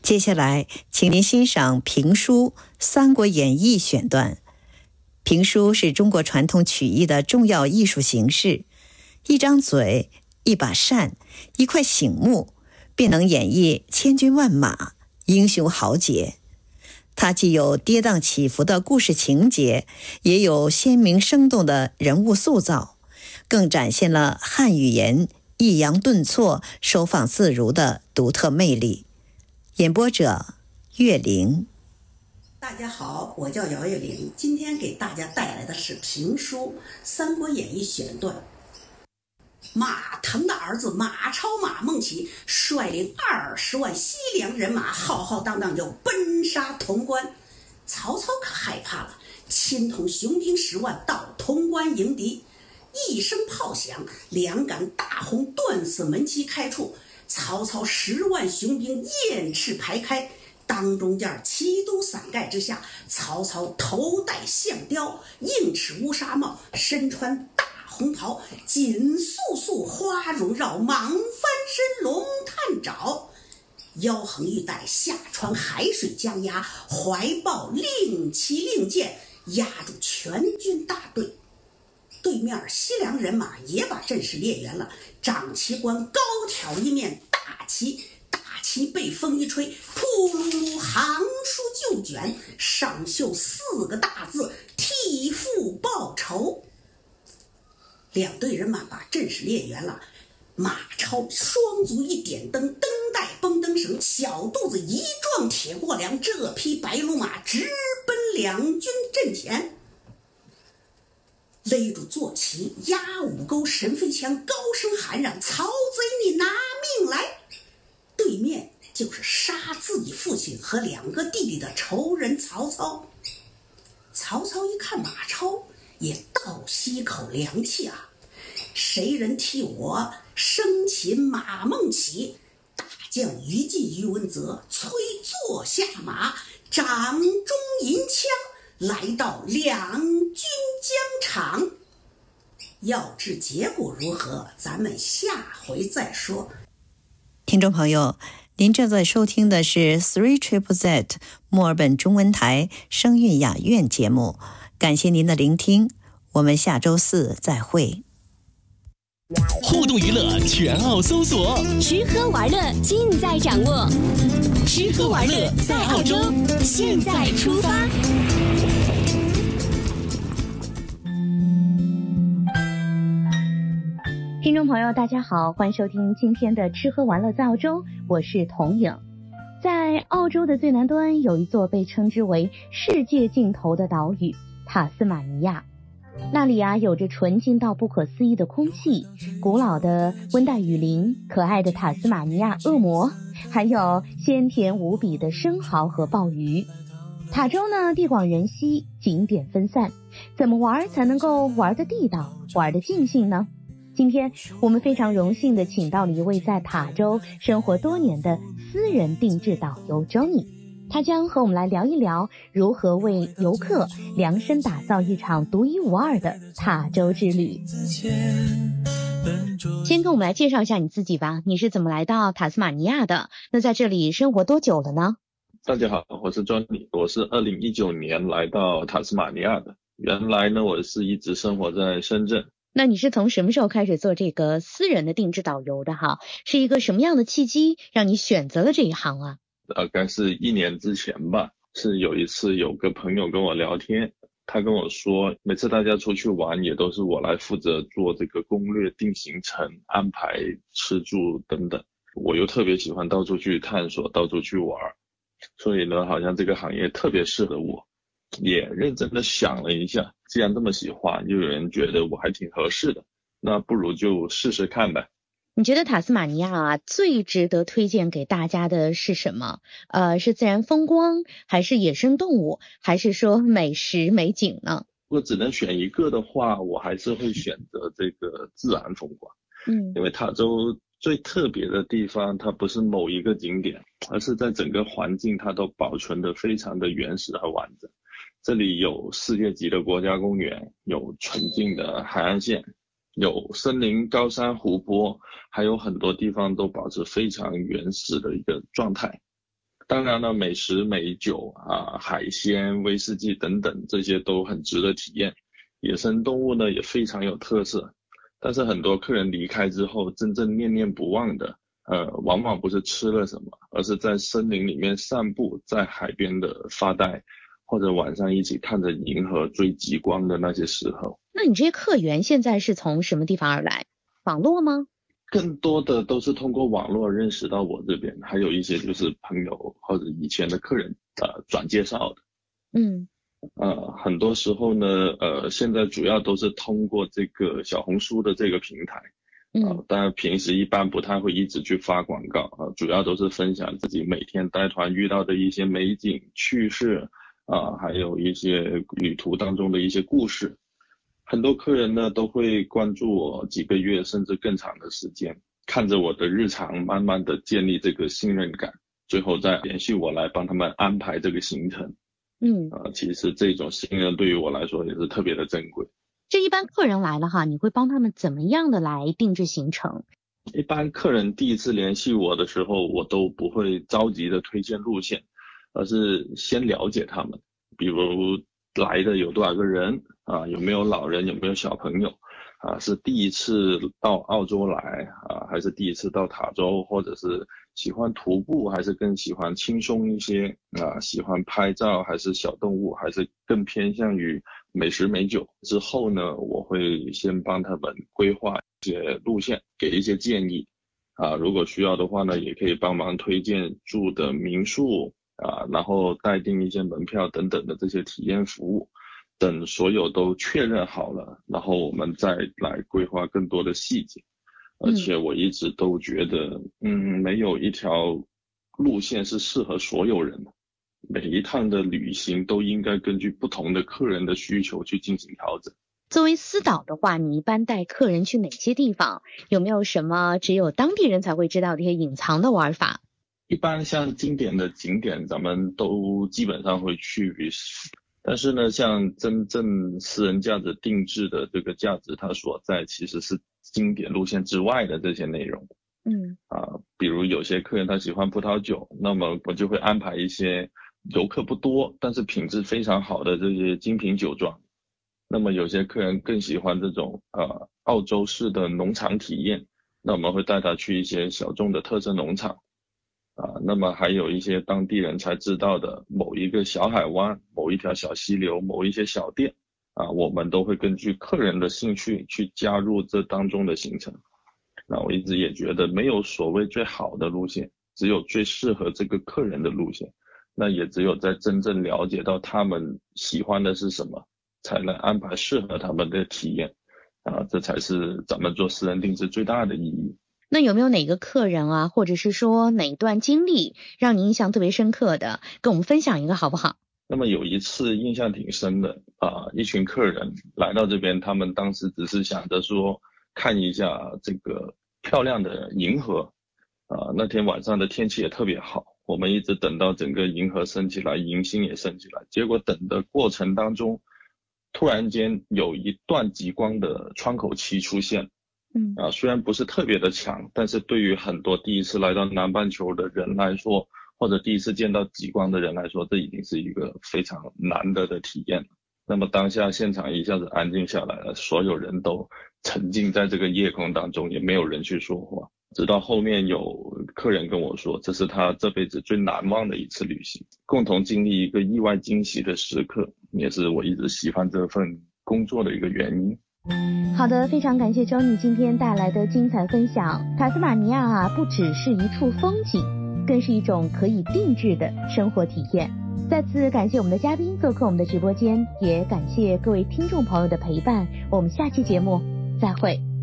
接下来，请您欣赏评书《三国演义》选段。评书是中国传统曲艺的重要艺术形式，一张嘴、一把扇、一块醒目，便能演绎千军万马、英雄豪杰。它既有跌宕起伏的故事情节，也有鲜明生动的人物塑造，更展现了汉语言抑扬顿挫、收放自如的独特魅力。演播者岳玲。 大家好，我叫姚月玲，今天给大家带来的是评书《三国演义》选段。马腾的儿子马超马孟起率领20万西凉人马，浩浩荡荡就奔杀潼关。曹操可害怕了，亲统雄兵10万到潼关迎敌。一声炮响，两杆大红断死门旗开处，曹操10万雄兵雁翅排开。当中间旗都伞盖之下，曹操头戴象雕，硬齿乌纱帽，身穿大红袍，锦素素花绒绕，蟒翻身龙探爪，腰横玉带，下穿海水江压，怀抱令旗令箭，压住全军大队。对面西凉人马也把阵势列圆了，长旗官高挑一面大旗被风一吹，扑噜噜行书就卷，上绣4个大字：替父报仇。两队人马把阵势列圆了，马超双足一点灯，灯带绷灯绳，小肚子一撞铁过梁，这匹白鹿马直奔两军阵前。勒住坐骑，压五钩神飞枪，高声喊嚷：曹贼，你拿命来！对面就是杀自己父亲和2个弟弟的仇人曹操。曹操一看马超，也倒吸一口凉气啊！谁人替我生擒马孟起？大将于禁、于文泽催坐下马，掌中银枪，来到两军疆场。要知结果如何，咱们下回再说。 听众朋友，您正在收听的是 3ZZZ 墨尔本中文台声韵雅苑节目，感谢您的聆听，我们下周4再会。 互动娱乐全澳搜索， 吃喝玩乐尽在掌握， 吃喝玩乐在澳洲， 现在出发。 听众朋友大家好，欢迎收听今天的吃喝玩乐在澳洲，我是童颖。在澳洲的最南端有一座被称之为世界尽头的岛屿塔斯马尼亚，那里有着纯净到不可思议的空气，古老的温带雨林，可爱的塔斯马尼亚恶魔，还有鲜甜无比的生蚝和鲍鱼。塔州呢地广人稀，景点分散，怎么玩才能够玩得地道，玩得尽兴呢？今天我们非常荣幸地请到了一位在塔州生活多年的私人定制导游 Johnny， 他将和我们来聊一聊如何为游客量身打造一场独一无二的塔州之旅。先跟我们来介绍一下你自己吧，你是怎么来到塔斯马尼亚的？那在这里生活多久了呢？ 大家好，我是 Johnny， 我是2019年来到塔斯马尼亚的。原来呢，我是一直生活在深圳。 那你是从什么时候开始做这个私人的定制导游的哈？是一个什么样的契机让你选择了这一行啊？ 大概是1年之前吧，是有一次有个朋友跟我聊天，他跟我说每次大家出去玩也都是我来负责做这个攻略、定行程、安排吃住等等，我又特别喜欢到处去探索、到处去玩，所以呢好像这个行业特别适合我。也认真的想了一下，既然这么喜欢，又有人觉得我还挺合适的，那不如就试试看呗。 你觉得塔斯马尼亚最值得推荐给大家的是什么？是自然风光，还是野生动物，还是说美食美景呢？ 如果只能选一个的话，我还是会选择这个自然风光。因为塔州最特别的地方，它不是某一个景点，而是在整个环境它都保存得非常的原始和完整。这里有世界级的国家公园，有纯净的海岸线，有森林、高山、湖泊，还有很多地方都保持非常原始的一个状态。 当然了，美食、美酒啊、海鲜、威士忌等等，这些都很值得体验。野生动物呢也非常有特色，但是很多客人离开之后，真正念念不忘的，往往不是吃了什么，而是在森林里面散步，在海边的发呆，或者晚上一起看着银河追极光的那些时候。 那你这些客源现在是从什么地方而来？网络吗？ 更多的都是通过网络认识到我这边，还有一些就是朋友或者以前的客人转介绍的。很多时候呢，现在主要都是通过这个小红书的这个平台。当然平时一般不太会一直去发广告啊，主要都是分享自己每天带团遇到的一些美景趣事啊，还有一些旅途当中的一些故事。很多客人呢都会关注我几个月甚至更长的时间，看着我的日常慢慢的建立这个信任感，最后再联系我来帮他们安排这个行程。其实这种信任对于我来说也是特别的珍贵。 这一般客人来了哈，你会帮他们怎么样的来定制行程？ 一般客人第一次联系我的时候，我都不会着急的推荐路线，而是先了解他们，比如来的有多少个人啊，有没有老人，有没有小朋友啊，是第一次到澳洲来啊，还是第一次到塔州，或者是喜欢徒步，还是更喜欢轻松一些啊，喜欢拍照还是小动物，还是更偏向于美食美酒。之后呢，我会先帮他们规划一些路线，给一些建议啊，如果需要的话呢，也可以帮忙推荐住的民宿啊，然后代订一些门票等等的这些体验服务。等所有都确认好了，然后我们再来规划更多的细节。而且我一直都觉得没有一条路线是适合所有人的，每一趟的旅行都应该根据不同的客人的需求去进行调整。 作为私导的话，你一般带客人去哪些地方？有没有什么只有当地人才会知道的一些隐藏的玩法？ 一般像经典的景点咱们都基本上会去，但是呢，像真正私人价值定制的这个价值，它所在其实是经典路线之外的这些内容。比如有些客人他喜欢葡萄酒，那么我就会安排一些游客不多，但是品质非常好的这些精品酒庄。那么有些客人更喜欢这种澳洲式的农场体验，那我们会带他去一些小众的特色农场。那么还有一些当地人才知道的某一个小海湾，某一条小溪流，某一些小店我们都会根据客人的兴趣去加入这当中的行程。那我一直也觉得没有所谓最好的路线，只有最适合这个客人的路线。那也只有在真正了解到他们喜欢的是什么，才能安排适合他们的体验这才是咱们做私人定制最大的意义。 那有没有哪个客人啊，或者是说哪一段经历让你印象特别深刻的，跟我们分享一个好不好？ 那么有一次印象挺深的一群客人来到这边，他们当时只是想着说看一下这个漂亮的银河那天晚上的天气也特别好，我们一直等到整个银河升起来，银星也升起来，结果等的过程当中，突然间有一段极光的窗口期出现。虽然不是特别的强，但是对于很多第一次来到南半球的人来说，或者第一次见到极光的人来说，这已经是一个非常难得的体验了。那么当下现场一下子安静下来了，所有人都沉浸在这个夜空当中，也没有人去说话。直到后面有客人跟我说，这是他这辈子最难忘的一次旅行，共同经历一个意外惊喜的时刻，也是我一直喜欢这份工作的一个原因。 好的，非常感谢周你今天带来的精彩分享。塔斯马尼亚不只是一处风景，更是一种可以定制的生活体验。再次感谢我们的嘉宾做客我们的直播间，也感谢各位听众朋友的陪伴。我们下期节目再会。